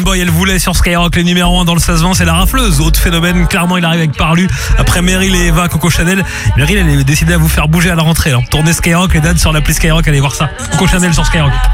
Boy, elle voulait sur Skyrock les numéros 1 dans le 16-20, c'est la rafleuse. Autre phénomène, clairement il arrive avec Parlu. Après Meryl et Eva, Coco Chanel. Meryl elle est décidée à vous faire bouger à la rentrée. Tournez Skyrock, les dates sur l'appli Skyrock, allez voir ça. Coco Chanel sur Skyrock.